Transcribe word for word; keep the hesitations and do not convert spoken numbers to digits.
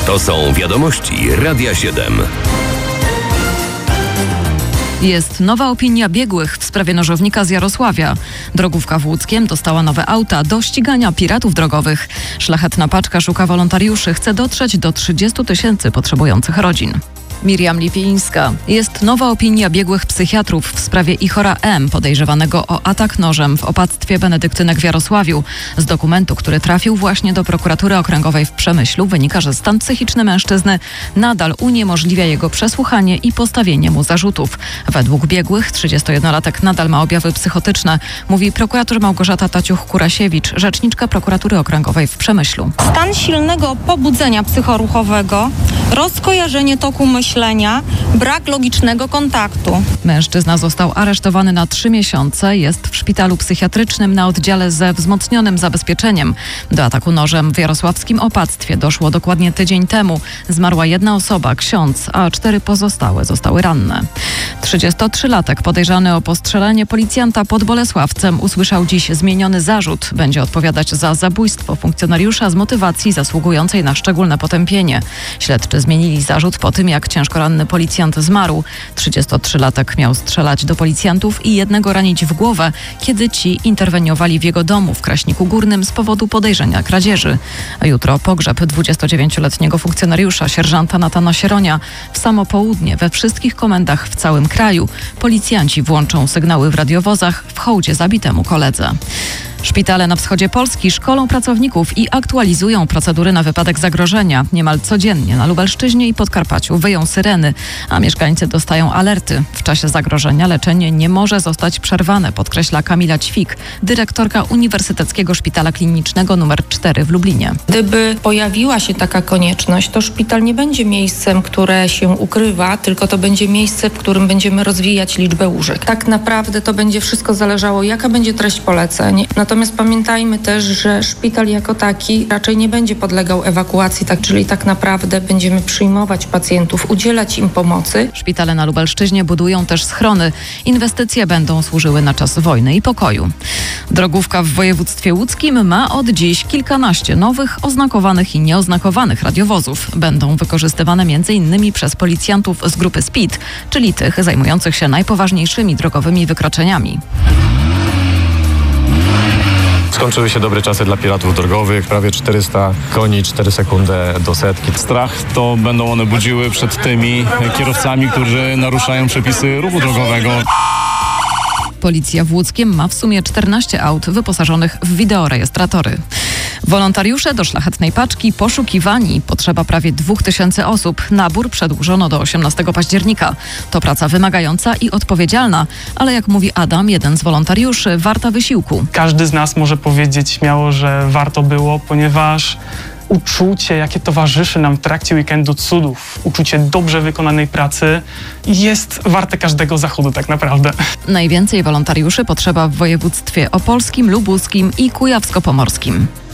To są wiadomości Radia siedem. Jest nowa opinia biegłych w sprawie nożownika z Jarosławia. Drogówka w Łódzkiem dostała nowe auta do ścigania piratów drogowych. Szlachetna paczka szuka wolontariuszy, chce dotrzeć do trzydziestu tysięcy potrzebujących rodzin. Miriam Lipińska. Jest nowa opinia biegłych psychiatrów w sprawie Ichora M., podejrzewanego o atak nożem w opactwie benedyktynek w Jarosławiu. Z dokumentu, który trafił właśnie do prokuratury okręgowej w Przemyślu, wynika, że stan psychiczny mężczyzny nadal uniemożliwia jego przesłuchanie i postawienie mu zarzutów. Według biegłych trzydziestojednolatek nadal ma objawy psychotyczne, mówi prokurator Małgorzata Taciuch-Kurasiewicz, rzeczniczka prokuratury okręgowej w Przemyślu. Stan silnego pobudzenia psychoruchowego, rozkojarzenie toku myślenia, brak logicznego kontaktu. Mężczyzna został aresztowany na trzy miesiące. Jest w szpitalu psychiatrycznym na oddziale ze wzmocnionym zabezpieczeniem. Do ataku nożem w jarosławskim opactwie doszło dokładnie tydzień temu. Zmarła jedna osoba, ksiądz, a cztery pozostałe zostały ranne. trzydziestotrzylatek podejrzany o postrzelenie policjanta pod Bolesławcem usłyszał dziś zmieniony zarzut. Będzie odpowiadać za zabójstwo funkcjonariusza z motywacji zasługującej na szczególne potępienie. Śledczy zmienili zarzut po tym, jak ciężko ranny policjant zmarł. trzydziestotrzylatek miał strzelać do policjantów i jednego ranić w głowę, kiedy ci interweniowali w jego domu w Kraśniku Górnym z powodu podejrzenia kradzieży. A jutro pogrzeb dwudziestodziewięcioletniego funkcjonariusza, sierżanta Natana Sieronia. W samo południe we wszystkich komendach w całym kraju policjanci włączą sygnały w radiowozach w hołdzie zabitemu koledze. Szpitale na wschodzie Polski szkolą pracowników i aktualizują procedury na wypadek zagrożenia. Niemal codziennie na Lubelszczyźnie i Podkarpaciu wyją syreny, a mieszkańcy dostają alerty. W czasie zagrożenia leczenie nie może zostać przerwane, podkreśla Kamila Ćwik, dyrektorka Uniwersyteckiego Szpitala Klinicznego nr cztery w Lublinie. Gdyby pojawiła się taka konieczność, to szpital nie będzie miejscem, które się ukrywa, tylko to będzie miejsce, w którym będziemy rozwijać liczbę łóżek. Tak naprawdę to będzie wszystko zależało, jaka będzie treść poleceń. Natomiast pamiętajmy też, że szpital jako taki raczej nie będzie podlegał ewakuacji, tak, czyli tak naprawdę będziemy przyjmować pacjentów, udzielać im pomocy. Szpitale na Lubelszczyźnie budują też schrony. Inwestycje będą służyły na czas wojny i pokoju. Drogówka w województwie łódzkim ma od dziś kilkanaście nowych, oznakowanych i nieoznakowanych radiowozów. Będą wykorzystywane m.in. przez policjantów z grupy Speed, czyli tych zajmujących się najpoważniejszymi drogowymi wykroczeniami. Skończyły się dobre czasy dla piratów drogowych, prawie czterysta koni, cztery sekundy do setki. Strach to będą one budziły przed tymi kierowcami, którzy naruszają przepisy ruchu drogowego. Policja w Łódzkiem ma w sumie czternaście aut wyposażonych w wideorejestratory. Wolontariusze do szlachetnej paczki poszukiwani. Potrzeba prawie dwóch tysięcy osób. Nabór przedłużono do osiemnastego października. To praca wymagająca i odpowiedzialna, ale jak mówi Adam, jeden z wolontariuszy, warta wysiłku. Każdy z nas może powiedzieć śmiało, że warto było, ponieważ uczucie, jakie towarzyszy nam w trakcie weekendu cudów, uczucie dobrze wykonanej pracy jest warte każdego zachodu tak naprawdę. Najwięcej wolontariuszy potrzeba w województwie opolskim, lubuskim i kujawsko-pomorskim.